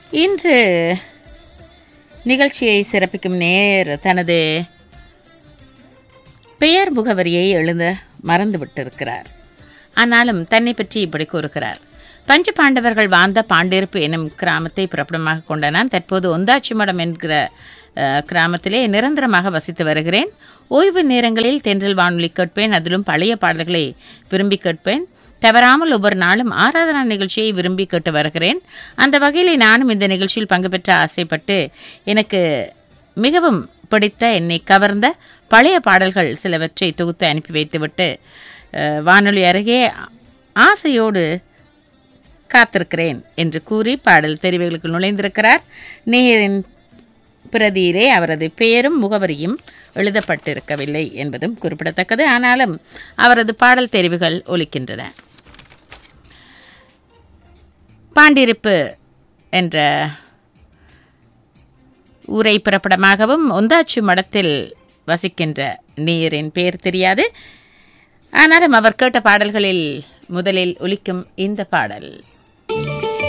இன்று நிகழ்ச்சியை சிறப்பிக்கும் நேர் தனது பெயர் முகவரியை எழுத மறந்துவிட்டிருக்கிறார். ஆனாலும் தன்னை பற்றி இப்படி கூறுகிறார். பஞ்ச பாண்டவர்கள் வாழ்ந்த பாண்டிருப்பு எனும் கிராமத்தை பிறப்பிடமாக கொண்ட நான் தற்போது ஒந்தாச்சிமடம் என்கிற கிராமத்திலே நிரந்தரமாக வசித்து வருகிறேன். ஓய்வு நேரங்களில் தென்றல் வானொலி கேட்பேன். அதிலும் பழைய பாடல்களை விரும்பி கேட்பேன். தவறாமல் ஒவ்வொரு நாளும் ஆராதனா நிகழ்ச்சியை விரும்பி கேட்டு வருகிறேன். அந்த வகையில் நானும் இந்த நிகழ்ச்சியில் பங்கு பெற்ற ஆசைப்பட்டு எனக்கு மிகவும் பிடித்த என்னை கவர்ந்த பழைய பாடல்கள் சிலவற்றை தொகுத்து அனுப்பி வைத்துவிட்டு வானொலி அருகே ஆசையோடு காத்திருக்கிறேன் என்று கூறி பாடல் தெரிவுகளுக்கு நுழைந்திருக்கிறார். நேரின் பிரதியிலே அவரது பெயரும் முகவரியும் எழுதப்பட்டிருக்கவில்லை என்பதும் குறிப்பிடத்தக்கது. ஆனாலும் அவரது பாடல் தெரிவுகள் ஒலிக்கின்றன. பாண்டிருப்பு என்ற ஊரை பிறப்பிடமாகவும் ஒந்தாச்சி மடத்தில் வசிக்கின்ற நேரின் பெயர் தெரியாது. ஆனாலும் அவர் கேட்ட பாடல்களில் முதலில் ஒலிக்கும் இந்த பாடல்